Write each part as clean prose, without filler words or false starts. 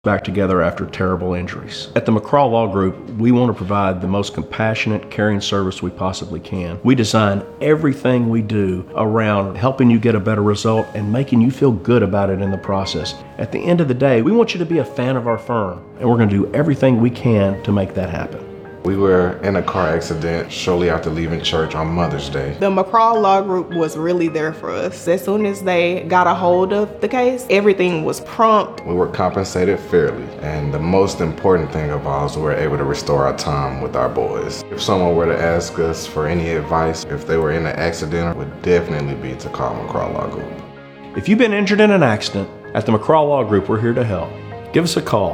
back together after terrible injuries. At the McCraw Law Group, we want to provide the most compassionate, caring service we possibly can. We design everything we do around helping you get a better result and making you feel good about it in the process. At the end of the day, we want you to be a fan of our firm, and we're going to do everything we can to make that happen. We were in a car accident shortly after leaving church on Mother's Day. The McCraw Law Group was really there for us. As soon as they got a hold of the case, everything was prompt. We were compensated fairly, and the most important thing of all is we were able to restore our time with our boys. If someone were to ask us for any advice, if they were in an accident, it would definitely be to call McCraw Law Group. If you've been injured in an accident, at the McCraw Law Group, we're here to help. Give us a call,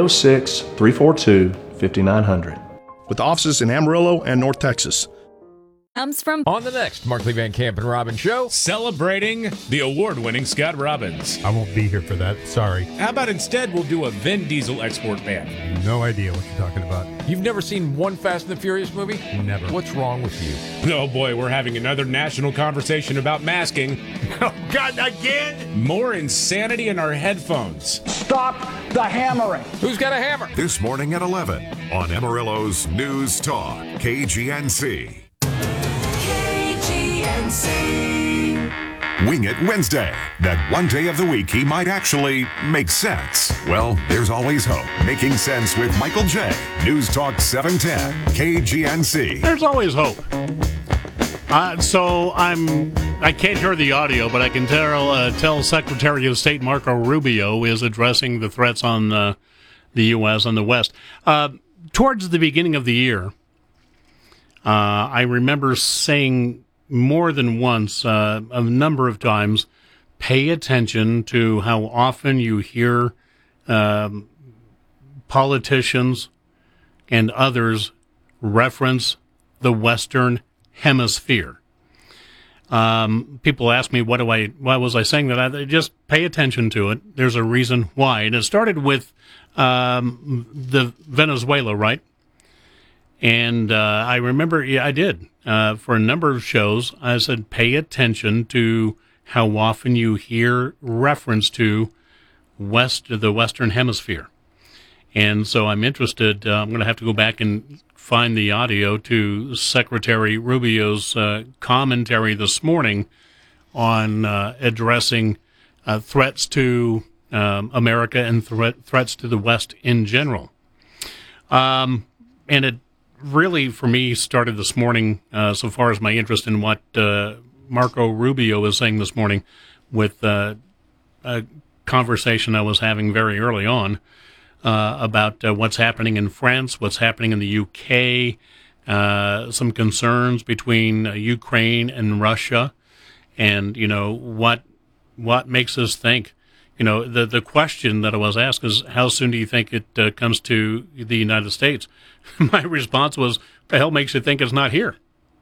806-342-5900. With offices in Amarillo and North Texas. Comes from on the next Markley Van Camp and Robbins show, celebrating the award-winning Scott Robbins. I won't be here for that, sorry. How about instead we'll do a Vin Diesel export ban? No idea what you're talking about. You've never seen one Fast and the Furious movie? Never. What's wrong with you? Oh boy, we're having another national conversation about masking. Oh God, again? More insanity in our headphones. Stop the hammering. Who's got a hammer? This morning at 11 on Amarillo's News Talk, KGNC. Wing It Wednesday. That one day of the week he might actually make sense. Well, there's always hope. Making Sense with Michael J. News Talk 710, KGNC. There's always hope. I can't hear the audio, but I can tell Secretary of State Marco Rubio is addressing the threats on the U.S. and the West. Towards the beginning of the year, I remember saying more than once, a number of times, pay attention to how often you hear politicians and others reference the Western Hemisphere. People ask me, why was I saying that? I just pay attention to it. There's a reason why. And it started with the Venezuela, right? And I remember, I did. For a number of shows, I said, pay attention to how often you hear reference to the Western Hemisphere. And so I'm interested. I'm going to have to go back and find the audio to Secretary Rubio's commentary this morning on addressing threats to America and threats to the West in general. And it really, for me, started this morning, so far as my interest in what Marco Rubio was saying this morning with a conversation I was having very early on about what's happening in France, what's happening in the UK, some concerns between Ukraine and Russia, and, what makes us think. The question that I was asked is, how soon do you think it comes to the United States? My response was, the hell makes you think it's not here?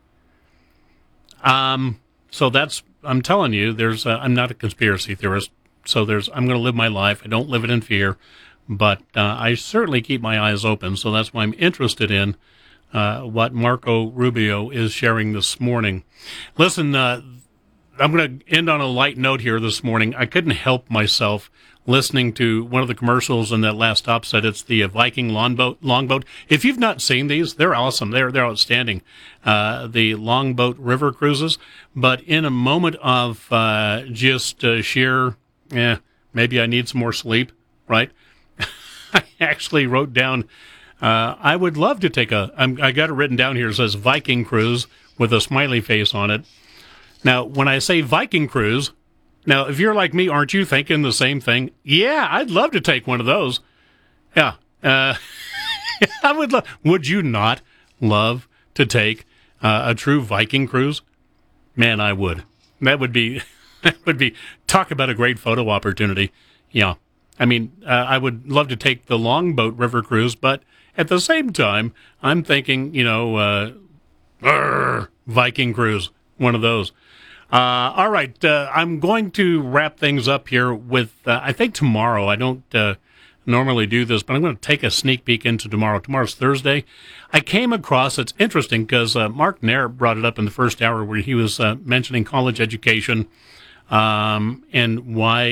So I'm telling you, I'm not a conspiracy theorist, so I'm going to live my life. I don't live it in fear, but I certainly keep my eyes open, so that's why I'm interested in what Marco Rubio is sharing this morning. Listen, I'm going to end on a light note here this morning. I couldn't help myself listening to one of the commercials in that last stop said it's the Viking longboat. If you've not seen these, they're awesome. They're outstanding. The longboat river cruises. But in a moment of just sheer, maybe I need some more sleep, right? I actually wrote down, I would love to take I got it written down here. It says Viking cruise with a smiley face on it. Now, when I say Viking cruise, now, if you're like me, aren't you thinking the same thing? Yeah, I'd love to take one of those. Yeah. I would love. Would you not love to take a true Viking cruise? Man, I would. That would be talk about a great photo opportunity. Yeah. I mean, I would love to take the longboat river cruise, but at the same time, I'm thinking, Viking cruise, one of those. All right, I'm going to wrap things up here with, I think tomorrow, I don't normally do this, but I'm going to take a sneak peek into tomorrow. Tomorrow's Thursday. I came across, it's interesting because Mark Nair brought it up in the first hour where he was mentioning college education and why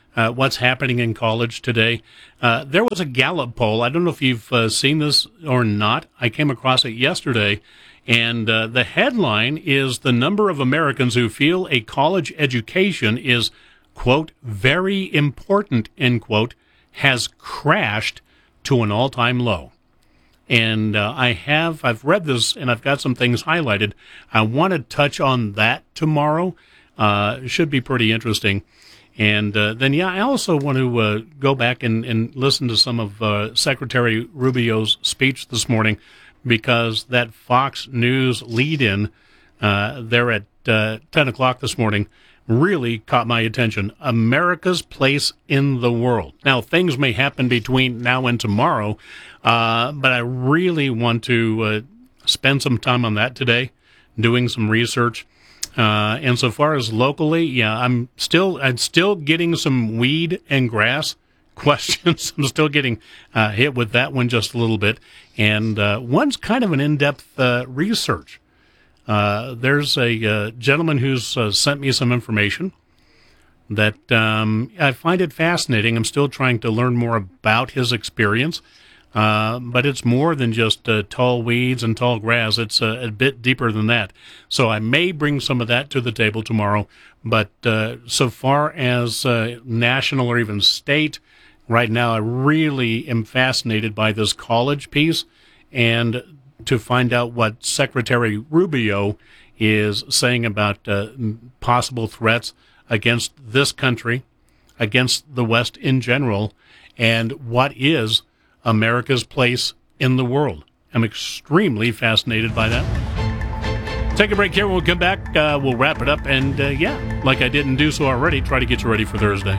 what's happening in college today. There was a Gallup poll. I don't know if you've seen this or not. I came across it yesterday, and the headline is the number of Americans who feel a college education is, quote, very important, end quote, has crashed to an all-time low. And I've read this, and I've got some things highlighted. I want to touch on that tomorrow. It should be pretty interesting. And then, I also want to go back and listen to some of Secretary Rubio's speech this morning, because that Fox News lead-in there at 10 o'clock this morning really caught my attention. America's place in the world. Now, things may happen between now and tomorrow, but I really want to spend some time on that today, doing some research. And so far as locally, I'm still getting some weed and grass questions. I'm still getting hit with that one just a little bit. And one's kind of an in-depth research. There's a gentleman who's sent me some information that I find it fascinating. I'm still trying to learn more about his experience, but it's more than just tall weeds and tall grass. It's a bit deeper than that. So I may bring some of that to the table tomorrow, but so far as national or even state, right now I really am fascinated by this college piece, and to find out what Secretary Rubio is saying about possible threats against this country, against the West in general, and what is America's place in the world. I'm extremely fascinated by that. Take a break here. When we come back, we'll wrap it up, and like I didn't do so already, try to get you ready for Thursday.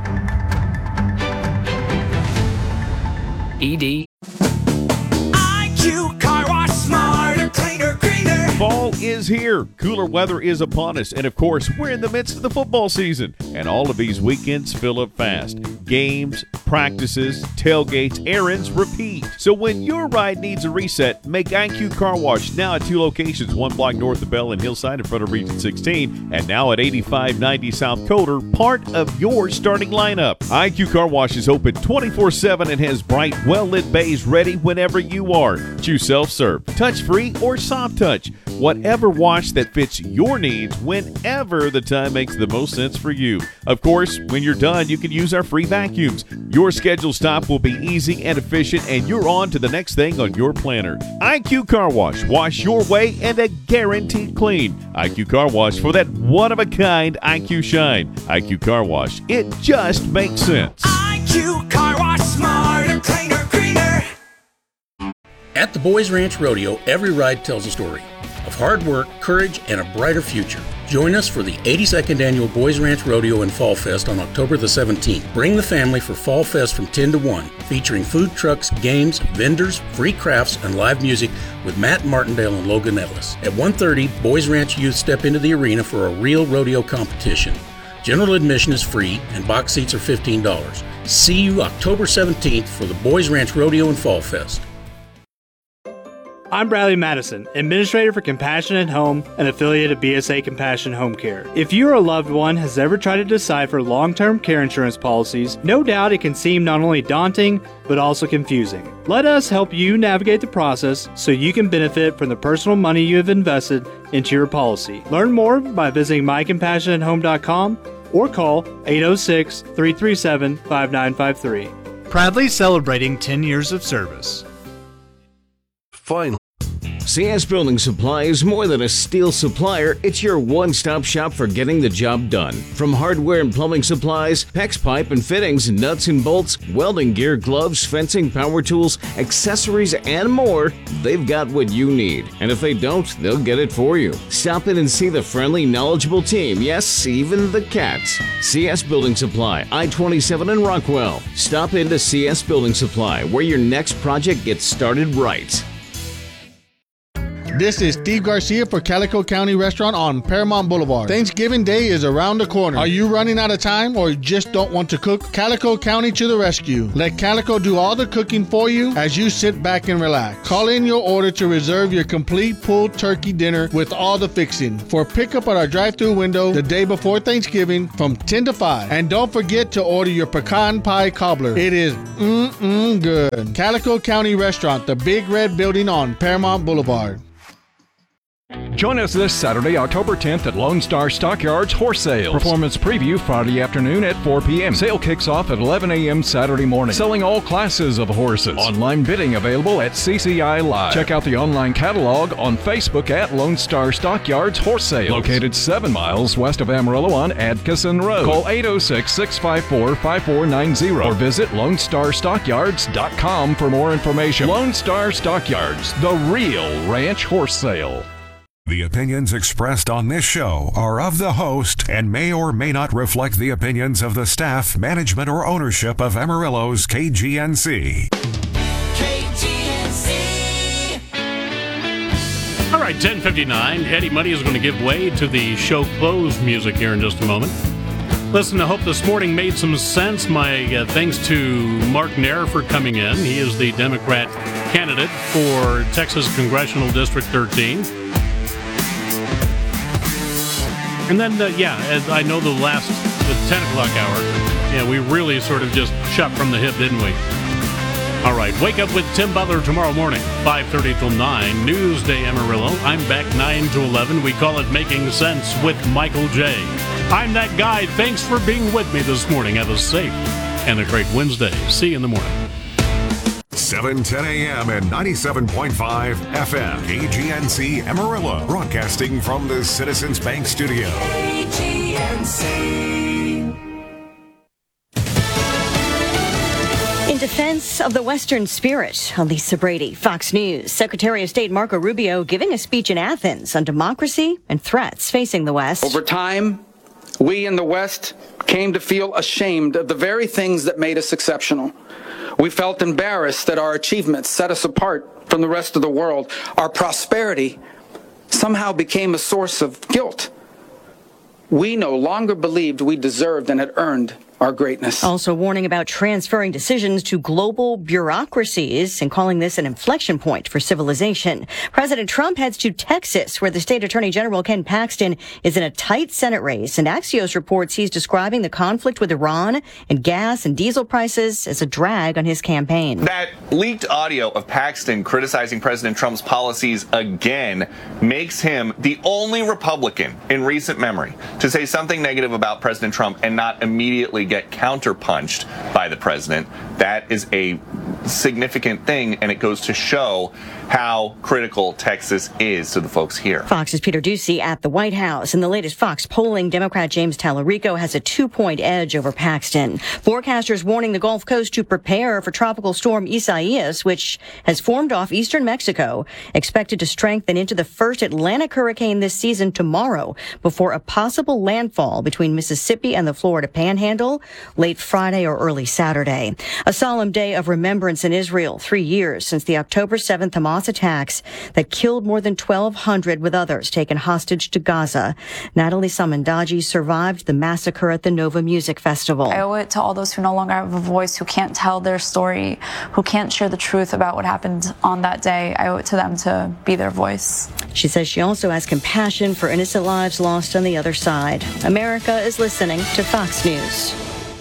ED. IQ Car Wash, smarter, cleaner, greener. Fall is here. Cooler weather is upon us. And of course, we're in the midst of the football season. And all of these weekends fill up fast. Games, practices, tailgates, errands, repeat. So when your ride needs a reset, make IQ Car Wash now at 2 locations, 1 block north of Bell and Hillside in front of Region 16, and now at 8590 South Coder, part of your starting lineup. IQ Car Wash is open 24/7 and has bright, well-lit bays ready whenever you are. Choose self-serve, touch-free, or soft touch. Whatever wash that fits your needs whenever the time makes the most sense for you. Of course, when you're done, you can use our free vacuums. Your scheduled stop will be easy and efficient, and you're on to the next thing on your planner. IQ Car Wash. Wash your way and a guaranteed clean. IQ Car Wash for that one-of-a-kind IQ shine. IQ Car Wash. It just makes sense. IQ Car Wash, smarter, cleaner, greener. At the Boys Ranch Rodeo, every ride tells a story of hard work, courage, and a brighter future. Join us for the 82nd Annual Boys Ranch Rodeo and Fall Fest on October the 17th. Bring the family for Fall Fest from 10 to 1, featuring food trucks, games, vendors, free crafts, and live music with Matt Martindale and Logan Ellis. At 1:30, Boys Ranch youth step into the arena for a real rodeo competition. General admission is free, and box seats are $15. See you October 17th for the Boys Ranch Rodeo and Fall Fest. I'm Bradley Madison, Administrator for Compassionate Home, an affiliate of BSA Compassion Home Care. If you or a loved one has ever tried to decide for long-term care insurance policies, no doubt it can seem not only daunting, but also confusing. Let us help you navigate the process so you can benefit from the personal money you have invested into your policy. Learn more by visiting mycompassionatehome.com or call 806-337-5953. Proudly celebrating 10 years of service. Finally. CS Building Supply is more than a steel supplier, it's your one-stop shop for getting the job done. From hardware and plumbing supplies, PEX pipe and fittings, nuts and bolts, welding gear, gloves, fencing, power tools, accessories, and more, they've got what you need. And if they don't, they'll get it for you. Stop in and see the friendly, knowledgeable team, yes, even the cats. CS Building Supply, I-27 in Rockwell. Stop into CS Building Supply, where your next project gets started right. This is Steve Garcia for Calico County Restaurant on Paramount Boulevard. Thanksgiving Day is around the corner. Are you running out of time or just don't want to cook? Calico County to the rescue. Let Calico do all the cooking for you as you sit back and relax. Call in your order to reserve your complete pulled turkey dinner with all the fixing for pickup at our drive-thru window the day before Thanksgiving from 10 to 5. And don't forget to order your pecan pie cobbler. It is good. Calico County Restaurant, the Big Red Building on Paramount Boulevard. Join us this Saturday, October 10th at Lone Star Stockyards Horse Sales. Performance preview Friday afternoon at 4 p.m. Sale kicks off at 11 a.m. Saturday morning. Selling all classes of horses. Online bidding available at CCI Live. Check out the online catalog on Facebook at Lone Star Stockyards Horse Sales. Located 7 miles west of Amarillo on Atkinson Road. Call 806-654-5490 or visit LoneStarStockyards.com for more information. Lone Star Stockyards, the real ranch horse sale. The opinions expressed on this show are of the host and may or may not reflect the opinions of the staff, management, or ownership of Amarillo's KGNC. All right, 10:59. Eddie Money is going to give way to the show close music here in just a moment. Listen, I hope this morning made some sense. My thanks to Mark Nair for coming in. He is the Democrat candidate for Texas Congressional District 13. And then, as I know the 10 o'clock hour, we really sort of just shot from the hip, didn't we? All right, wake up with Tim Butler tomorrow morning, 5:30 till 9, Newsday Amarillo. I'm back 9 to 11. We call it Making Sense with Michael J. I'm that guy. Thanks for being with me this morning. Have a safe and a great Wednesday. See you in the morning. 7:10 a.m. and 97.5 FM. KGNC Amarillo. Broadcasting from the Citizens Bank Studio. KGNC. In defense of the Western spirit, Lisa Brady, Fox News. Secretary of State Marco Rubio giving a speech in Athens on democracy and threats facing the West. Over time, we in the West came to feel ashamed of the very things that made us exceptional. We felt embarrassed that our achievements set us apart from the rest of the world. Our prosperity somehow became a source of guilt. We no longer believed we deserved and had earned our greatness. Also warning about transferring decisions to global bureaucracies and calling this an inflection point for civilization. President Trump heads to Texas, where the state attorney general Ken Paxton is in a tight Senate race. And Axios reports he's describing the conflict with Iran and gas and diesel prices as a drag on his campaign. That leaked audio of Paxton criticizing President Trump's policies again makes him the only Republican in recent memory to say something negative about President Trump and not immediately get counterpunched by the president. That is a significant thing, and it goes to show how critical Texas is to the folks here. Fox's Peter Doocy at the White House. In the latest Fox polling, Democrat James Tallarico has a 2-point edge over Paxton. Forecasters warning the Gulf Coast to prepare for Tropical Storm Isaias, which has formed off eastern Mexico, expected to strengthen into the first Atlantic hurricane this season tomorrow before a possible landfall between Mississippi and the Florida Panhandle late Friday or early Saturday. A solemn day of remembrance in Israel, 3 years since the October 7th Hamas attacks that killed more than 1,200 with others taken hostage to Gaza. Natalie Samandaji survived the massacre at the Nova Music Festival. I owe it to all those who no longer have a voice, who can't tell their story, who can't share the truth about what happened on that day. I owe it to them to be their voice. She says she also has compassion for innocent lives lost on the other side. America is listening to Fox News.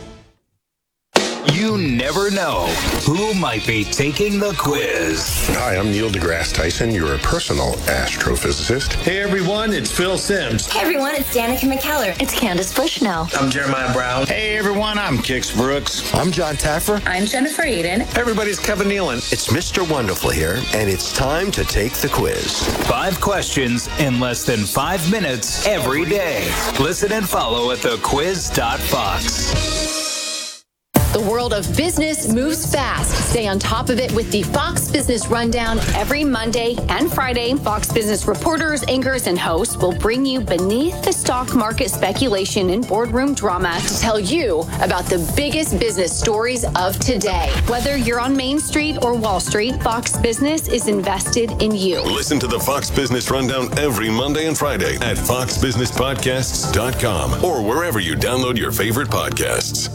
You never know who might be taking the quiz. Hi, I'm Neil deGrasse Tyson, your personal astrophysicist. Hey everyone, it's Phil Simms. Hey everyone, it's Danica McKellar. It's Candace Bushnell. I'm Jeremiah Brown. Hey everyone, I'm Kix Brooks. I'm John Taffer. I'm Jennifer Aiden. Hey everybody's Kevin Nealon. It's Mr. Wonderful here, and it's time to take the quiz. 5 questions in less than 5 minutes every day. Listen and follow at thequiz.fox. The world of business moves fast. Stay on top of it with the Fox Business Rundown every Monday and Friday. Fox Business reporters, anchors, and hosts will bring you beneath the stock market speculation and boardroom drama to tell you about the biggest business stories of today. Whether you're on Main Street or Wall Street, Fox Business is invested in you. Listen to the Fox Business Rundown every Monday and Friday at foxbusinesspodcasts.com or wherever you download your favorite podcasts.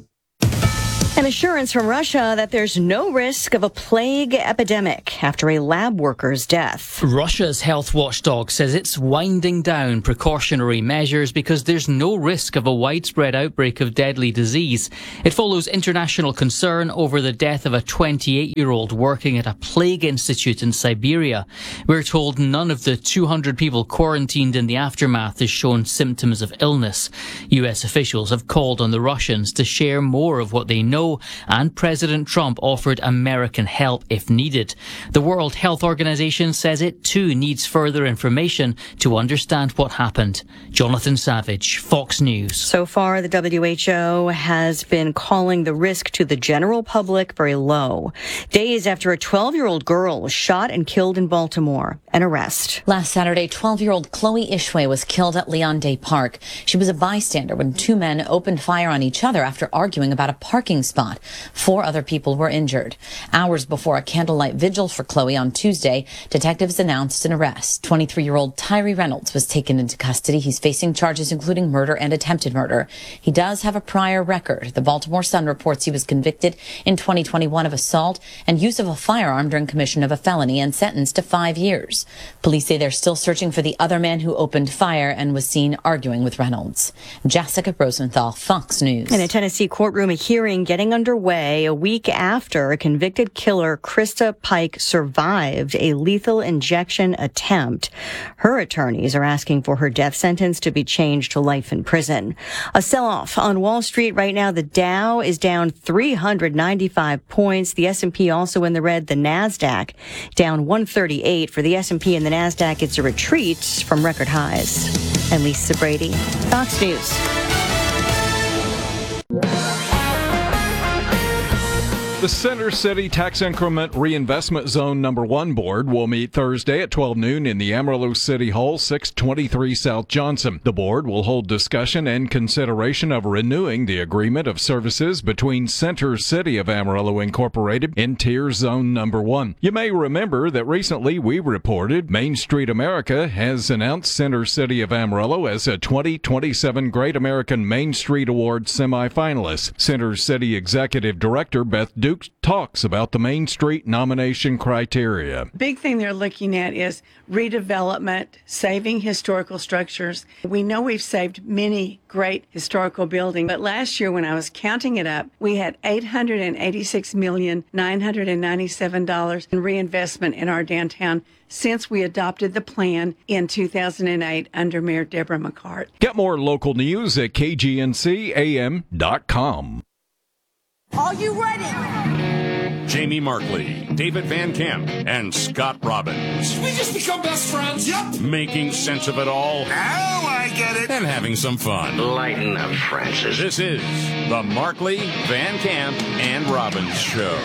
An assurance from Russia that there's no risk of a plague epidemic after a lab worker's death. Russia's health watchdog says it's winding down precautionary measures because there's no risk of a widespread outbreak of deadly disease. It follows international concern over the death of a 28-year-old working at a plague institute in Siberia. We're told none of the 200 people quarantined in the aftermath has shown symptoms of illness. US officials have called on the Russians to share more of what they know, and President Trump offered American help if needed. The World Health Organization says it too needs further information to understand what happened. Jonathan Savage, Fox News. So far, the WHO has been calling the risk to the general public very low. Days after a 12-year-old girl was shot and killed in Baltimore. An arrest. Last Saturday, 12-year-old Chloe Ishwe was killed at Leon Day Park. She was a bystander when two men opened fire on each other after arguing about a parking spot. 4 other people were injured. Hours before a candlelight vigil for Chloe on Tuesday, detectives announced an arrest. 23-year-old Tyree Reynolds was taken into custody. He's facing charges including murder and attempted murder. He does have a prior record. The Baltimore Sun reports he was convicted in 2021 of assault and use of a firearm during commission of a felony and sentenced to 5 years. Police say they're still searching for the other man who opened fire and was seen arguing with Reynolds. Jessica Rosenthal, Fox News. In a Tennessee courtroom, a hearing getting underway a week after a convicted killer, Krista Pike, survived a lethal injection attempt. Her attorneys are asking for her death sentence to be changed to life in prison. A sell-off on Wall Street right now. The Dow is down 395 points. The S&P also in the red. The NASDAQ down 138. For the S&P and the NASDAQ, it's a retreat from record highs. And Lisa Brady, Fox News. The Center City Tax Increment Reinvestment Zone Number 1 Board will meet Thursday at 12 noon in the Amarillo City Hall, 623 South Johnson. The board will hold discussion and consideration of renewing the agreement of services between Center City of Amarillo Incorporated and Tier Zone Number 1. You may remember that recently we reported Main Street America has announced Center City of Amarillo as a 2027 Great American Main Street Award semifinalist. Center City Executive Director Beth Duke talks about the Main Street nomination criteria. Big thing they're looking at is redevelopment, saving historical structures. We know we've saved many great historical buildings, but last year when I was counting it up, we had $886,997 in reinvestment in our downtown since we adopted the plan in 2008 under Mayor Deborah McCart. Get more local news at kgncam.com. Are you ready? Jamie Markley, David Van Camp, and Scott Robbins. Did we just become best friends? Yep. Making sense of it all. Now I get it. And having some fun. Lighten up, Francis. This is the Markley, Van Camp, and Robbins Show.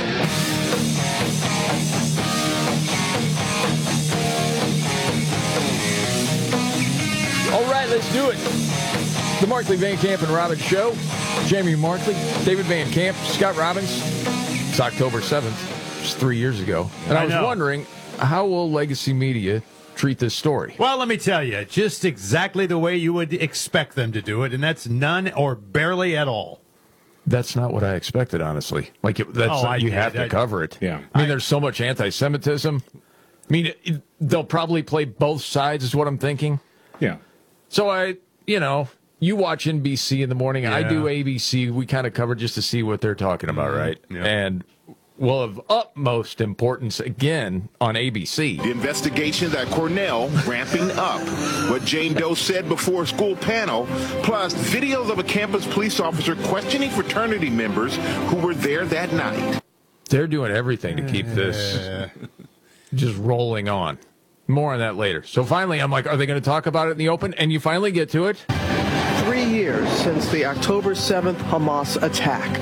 All right, let's do it. The Markley, Van Camp, and Robbins Show. Jamie Markley, David Van Camp, Scott Robbins. It's October 7th. It's 3 years ago. And I was wondering, how will Legacy Media treat this story? Well, let me tell you, just exactly the way you would expect them to do it, and that's none or barely at all. That's not what I expected, honestly. You have to cover it. Yeah. I mean, there's so much anti-Semitism. I mean, they'll probably play both sides is what I'm thinking. Yeah. So you watch NBC in the morning. Yeah. I do ABC. We kind of cover just to see what they're talking about, right? Yeah. And of utmost importance, again, on ABC. The investigations at Cornell ramping up. What Jane Doe said before a school panel, plus videos of a campus police officer questioning fraternity members who were there that night. They're doing everything to keep this just rolling on. More on that later. So finally, I'm like, are they going to talk about it in the open? And you finally get to it. 3 years since the October 7th Hamas attack.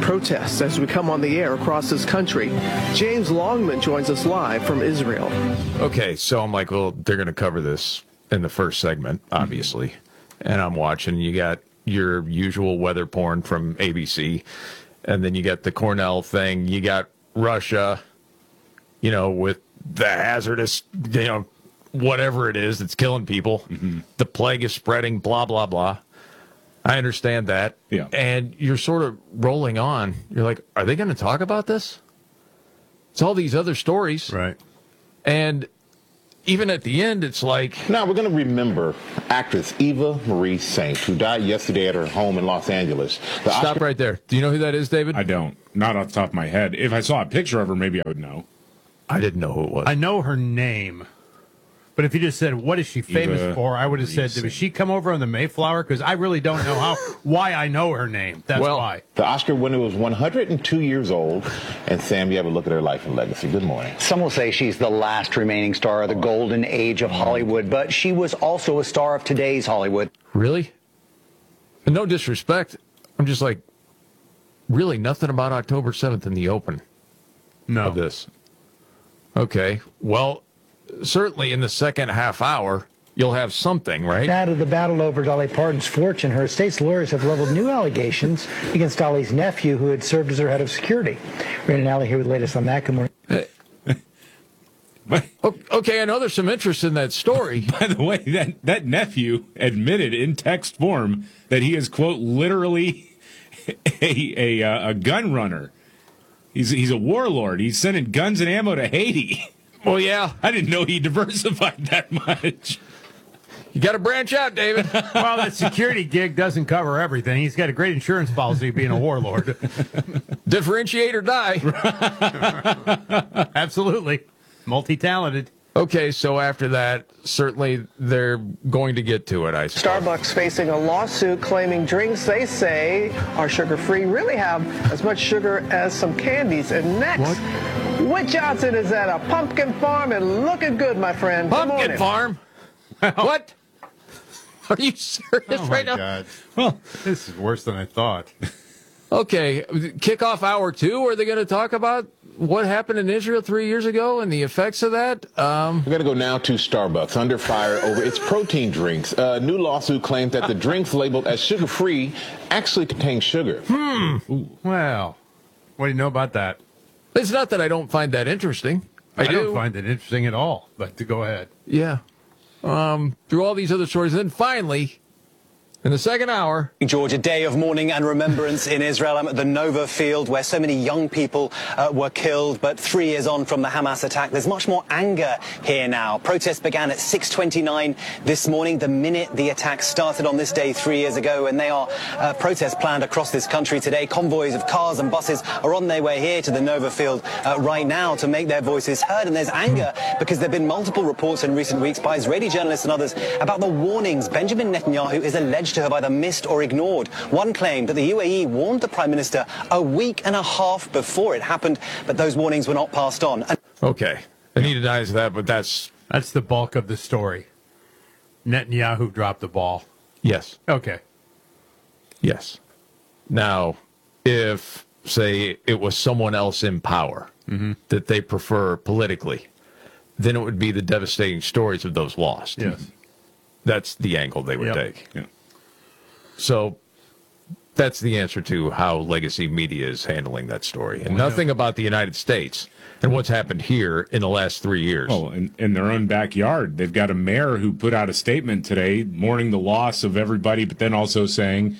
protests as we come on the air across this country. James Longman joins us live from Israel. Okay, so I'm like, well, they're going to cover this in the first segment, obviously. And I'm watching. You got your usual weather porn from ABC. And then you got the Cornell thing. You got Russia, with the hazardous, whatever it is that's killing people. Mm-hmm. The plague is spreading, blah, blah, blah. I understand that. Yeah. And you're sort of rolling on. You're like, are they going to talk about this? It's all these other stories. Right. And even at the end, it's like... Now, we're going to remember actress Eva Marie Saint, who died yesterday at her home in Los Angeles. Stop right there. Do you know who that is, David? I don't. Not off the top of my head. If I saw a picture of her, maybe I would know. I didn't know who it was. I know her name. But if you just said, what is she famous for, I would have said, did she come over on the Mayflower? Because I really don't know why I know her name. That's why. The Oscar winner was 102 years old. And Sam, you have a look at her life and legacy. Good morning. Some will say she's the last remaining star of the golden age of Hollywood, but she was also a star of today's Hollywood. Really? And no disrespect. I'm just like, really nothing about October 7th in the open of this. Okay, well... Certainly in the second half hour, you'll have something, right? Out of the battle over Dolly Parton's fortune, her estate's lawyers have leveled new allegations against Dolly's nephew, who had served as her head of security. Brandon Alley here with the latest on that. Good morning. Okay, I know there's some interest in that story. By the way, that nephew admitted in text form that he is, quote, literally a gun runner. He's a warlord. He's sending guns and ammo to Haiti. Well, yeah. I didn't know he diversified that much. You got to branch out, David. Well, that security gig doesn't cover everything. He's got a great insurance policy being a warlord. Differentiate or die. Absolutely. Multi-talented. Okay, so after that, certainly they're going to get to it, I suppose. Starbucks facing a lawsuit claiming drinks they say are sugar-free really have as much sugar as some candies. And next, Whit Johnson is at a pumpkin farm and looking good, my friend. Pumpkin farm? What? Are you serious right now? God. Well, this is worse than I thought. Okay, kickoff hour 2, are they going to talk about what happened in Israel 3 years ago and the effects of that? We're going to go now to Starbucks, under fire over its protein drinks. A new lawsuit claims that the drinks labeled as sugar-free actually contain sugar. Well, what do you know about that? It's not that I don't find that interesting. I don't find it interesting at all, but to go ahead. Yeah. Through all these other stories. And then finally, in the second hour... George, a day of mourning and remembrance in Israel. I'm at the Nova Field where so many young people were killed. But 3 years on from the Hamas attack, there's much more anger here now. Protests began at 6:29 this morning, the minute the attack started on this day 3 years ago. And they are protests planned across this country today. Convoys of cars and buses are on their way here to the Nova Field right now to make their voices heard. And there's anger because there have been multiple reports in recent weeks by Israeli journalists and others about the warnings Benjamin Netanyahu is alleged to have either missed or ignored. One claimed that the UAE warned the Prime Minister a week and a half before it happened, but those warnings were not passed on. Okay. And he denies that, but that's the bulk of the story. Netanyahu dropped the ball. Yes. Okay. Yes. Now, if, say, it was someone else in power that they prefer politically, then it would be the devastating stories of those lost. Yes. That's the angle they would take. Yeah. So that's the answer to how legacy media is handling that story. And nothing about the United States and what's happened here in the last 3 years. Oh, in their own backyard. They've got a mayor who put out a statement today mourning the loss of everybody, but then also saying,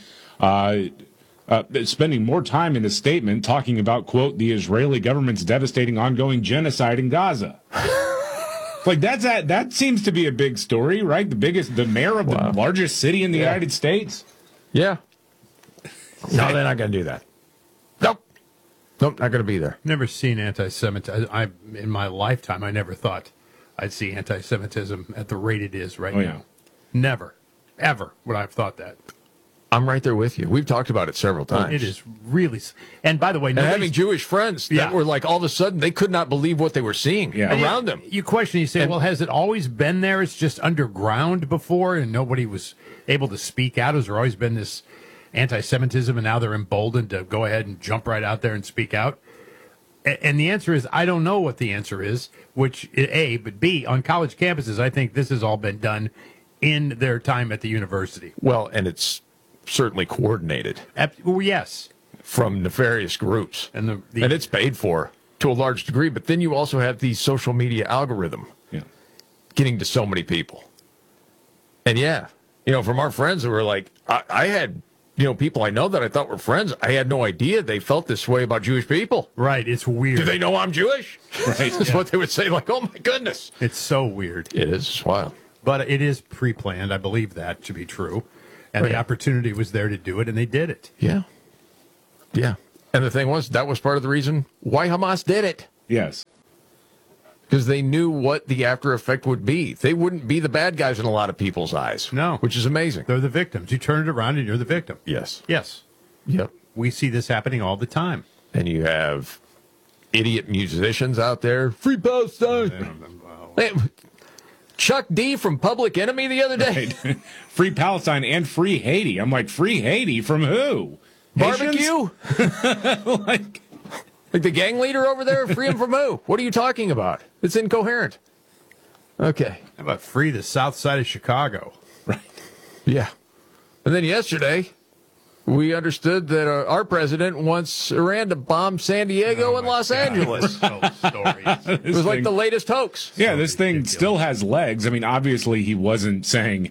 spending more time in his statement talking about, quote, the Israeli government's devastating ongoing genocide in Gaza. Like that seems to be a big story, right? The mayor of the largest city in the United States. Yeah. No, they're not going to do that. Nope, not going to be there. Never seen anti-Semitism. In my lifetime, I never thought I'd see anti-Semitism at the rate it is right now. Never, ever would I have thought that. I'm right there with you. We've talked about it several times. It is really... And by the way... And having Jewish friends that were like, all of a sudden, they could not believe what they were seeing around them. You question, you say, well, has it always been there? It's just underground before and nobody was able to speak out? Has there always been this anti-Semitism, and now they're emboldened to go ahead and jump right out there and speak out? And the answer is, I don't know what the answer is, which, A, but B, on college campuses, I think this has all been done in their time at the university. Well, and it's certainly coordinated. Well, yes. From nefarious groups. And it's paid for to a large degree, but then you also have the social media algorithm getting to so many people. And from our friends who were like, I had, people I know that I thought were friends, I had no idea they felt this way about Jewish people. Right, it's weird. Do they know I'm Jewish? Right. That's what they would say, like, oh my goodness. It's so weird. It is. It's wild. But it is pre-planned. I believe that to be true. And the opportunity was there to do it, and they did it. Yeah. Yeah. And the thing was, that was part of the reason why Hamas did it. Yes. Because they knew what the after effect would be. They wouldn't be the bad guys in a lot of people's eyes. No. Which is amazing. They're the victims. You turn it around and you're the victim. Yes. Yes. Yep. We see this happening all the time. And you have idiot musicians out there. Free Palestine. Hey, Chuck D from Public Enemy the other day. Right. Free Palestine and free Haiti. I'm like, free Haiti from who? Barbecue? like the gang leader over there? Free him from who? What are you talking about? It's incoherent. Okay. How about free the south side of Chicago? Right. Yeah. And then yesterday, we understood that our president wants Iran to bomb San Diego and Los Angeles. It was like the latest hoax. Yeah, this thing still has legs. I mean, obviously he wasn't saying,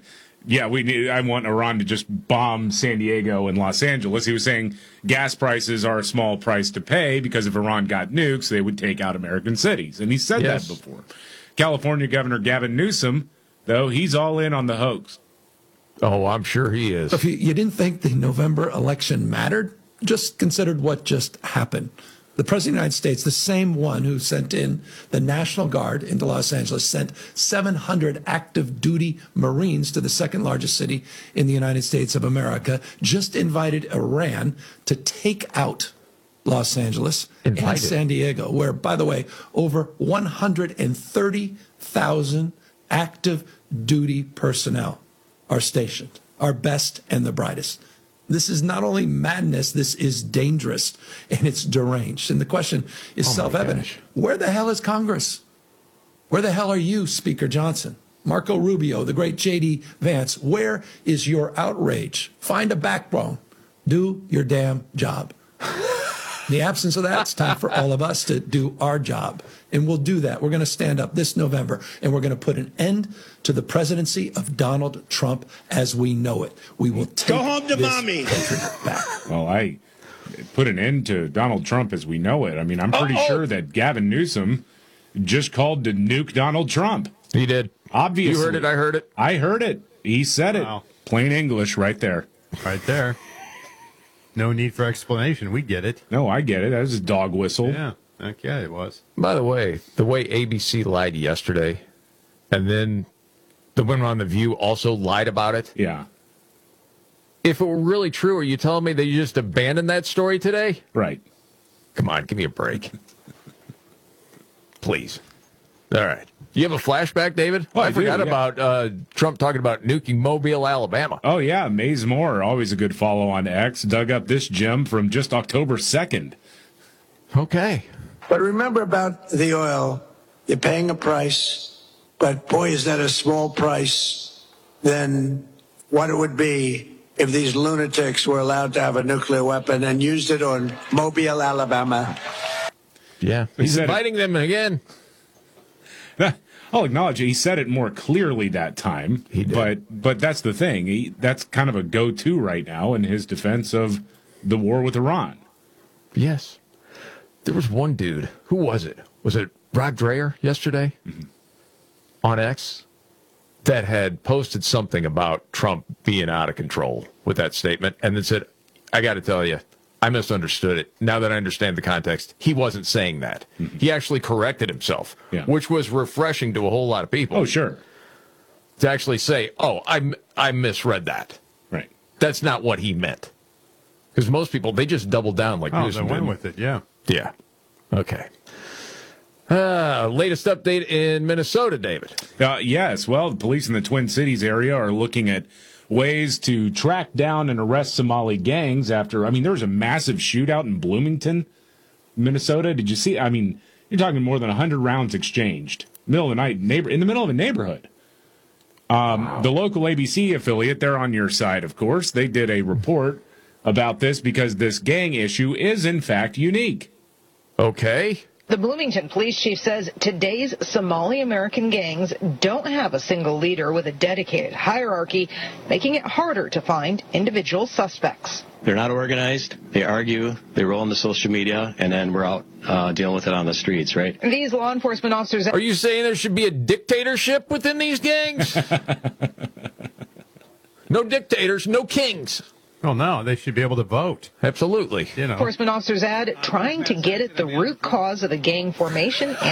I want Iran to just bomb San Diego and Los Angeles. He was saying gas prices are a small price to pay because if Iran got nukes, they would take out American cities. And he said that before. California Governor Gavin Newsom, though, he's all in on the hoax. Oh, I'm sure he is. If you didn't think the November election mattered, just considered what just happened. The President of the United States, the same one who sent in the National Guard into Los Angeles, sent 700 active duty Marines to the second largest city in the United States of America, just invited Iran to take out Los Angeles and San Diego, where, by the way, over 130,000 active duty personnel are stationed, our best and the brightest. This is not only madness, this is dangerous, and it's deranged. And the question is self-evident. Where the hell is Congress? Where the hell are you, Speaker Johnson? Marco Rubio, the great J.D. Vance, where is your outrage? Find a backbone. Do your damn job. In the absence of that, it's time for all of us to do our job. And we'll do that. We're going to stand up this November, and we're going to put an end to the presidency of Donald Trump as we know it. We will take Go home to this mommy. country back. Well, I put an end to Donald Trump as we know it. I mean, I'm pretty sure that Gavin Newsom just called to nuke Donald Trump. He did. Obviously. You heard it. I heard it. I heard it. He said it. Plain English right there. Right there. No need for explanation. We get it. No, I get it. That was a dog whistle. Yeah. Okay, it was. By the way ABC lied yesterday, and then the women on The View also lied about it. Yeah. If it were really true, are you telling me that you just abandoned that story today? Right. Come on, give me a break. Please. All right. You have a flashback, David? Oh, I forgot about Trump talking about nuking Mobile, Alabama. Oh, yeah. Maze Moore, always a good follow on X, dug up this gem from just October 2nd. Okay. But remember about the oil, you're paying a price, but boy, is that a small price than what it would be if these lunatics were allowed to have a nuclear weapon and used it on Mobile, Alabama. Yeah. He's inviting them again. I'll acknowledge it. He said it more clearly that time. He did. But that's the thing. That's kind of a go-to right now in his defense of the war with Iran. Yes. There was one dude. Who was it? Was it Rod Dreher yesterday on X that had posted something about Trump being out of control with that statement and then said, I got to tell you, I misunderstood it. Now that I understand the context, he wasn't saying that. He actually corrected himself, which was refreshing to a whole lot of people. Oh, sure. To actually say, I misread that. Right. That's not what he meant. Because most people, they just double down like Newsom they went did. with it, yeah. Yeah. Okay. Latest update in Minnesota, David. Yes. Well, the police in the Twin Cities area are looking at ways to track down and arrest Somali gangs after, there was a massive shootout in Bloomington, Minnesota. Did you see? You're talking more than 100 rounds exchanged. Middle of the night, in the middle of a neighborhood. The local ABC affiliate, they're on your side, of course. They did a report about this because this gang issue is, in fact, unique. Okay. The Bloomington police chief says today's Somali-American gangs don't have a single leader with a dedicated hierarchy, making it harder to find individual suspects. They're not organized. They argue. They roll into social media, and then we're out dealing with it on the streets, right? These law enforcement officers... Are you saying there should be a dictatorship within these gangs? No dictators, no kings. Well, no, they should be able to vote. Absolutely. Enforcement officers add, trying to get at the root cause of the gang formation